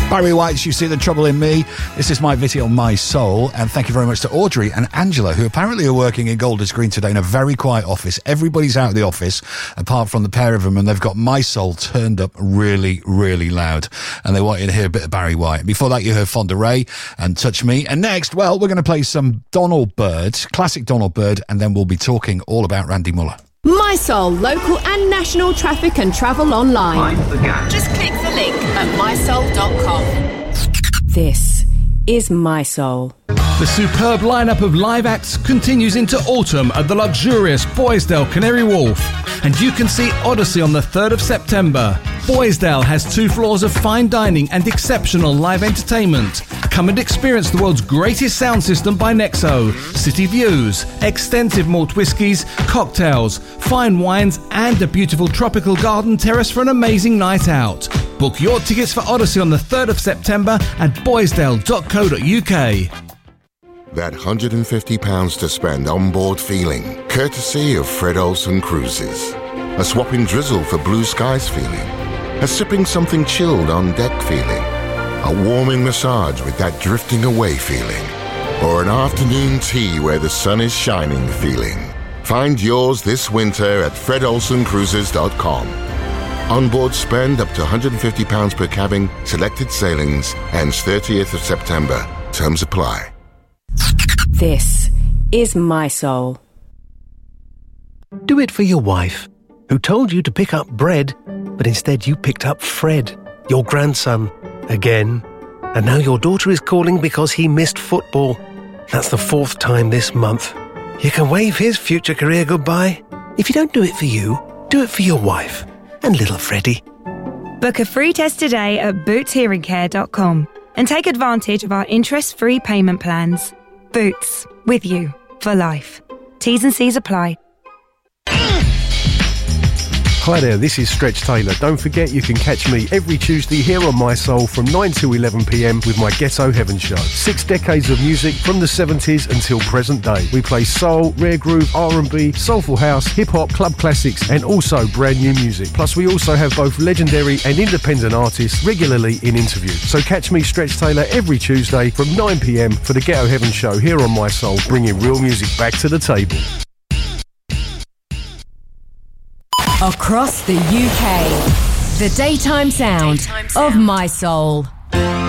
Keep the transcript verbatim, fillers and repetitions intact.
Barry White's You See the Trouble in Me. This is my video, My Soul. And thank you very much to Audrey and Angela, who apparently are working in Golders Green today in a very quiet office. Everybody's out of the office, apart from the pair of them, and they've got My Soul turned up really, really loud. And they want you to hear a bit of Barry White. Before that, you heard Fonda Ray and Touch Me. And next, well, we're going to play some Donald Byrd, classic Donald Byrd, and then we'll be talking all about Randy Muller. My Soul, local and national traffic and travel online. Just click the link at my soul dot com. This is My Soul. The superb lineup of live acts continues into autumn at the luxurious Boisdale Canary Wharf. And you can see Odyssey on the third of September. Boisdale has two floors of fine dining and exceptional live entertainment. Come and experience the world's greatest sound system by Nexo, city views, extensive malt whiskies, cocktails, fine wines and a beautiful tropical garden terrace for an amazing night out. Book your tickets for Odyssey on the third of September at boisdale dot co dot uk. That one hundred fifty pounds to spend on board feeling, courtesy of Fred Olsen Cruises. A swapping drizzle for blue skies feeling. A sipping something chilled on deck feeling. A warming massage with that drifting away feeling. Or an afternoon tea where the sun is shining feeling. Find yours this winter at fred olsen cruises dot com. Onboard spend up to one hundred fifty pounds per cabin, selected sailings, ends thirtieth of September. Terms apply. This is My Soul. Do it for your wife, who told you to pick up bread, but instead you picked up Fred, your grandson, again. And now your daughter is calling because he missed football. That's the fourth time this month. You can wave his future career goodbye. If you don't do it for you, do it for your wife and little Freddie. Book a free test today at boots hearing care dot com and take advantage of our interest-free payment plans. Boots, with you for life. T's and C's apply. Hi there, this is Stretch Taylor. Don't forget you can catch me every Tuesday here on My Soul from nine to eleven p.m. with my Ghetto Heaven show. Six decades of music from the seventies until present day. We play soul, rare groove, R and B, soulful house, hip-hop, club classics and also brand new music. Plus we also have both legendary and independent artists regularly in interview. So catch me, Stretch Taylor, every Tuesday from nine p.m. for the Ghetto Heaven show here on My Soul, bringing real music back to the table. Across the U K, the daytime sound, daytime sound. of My Soul.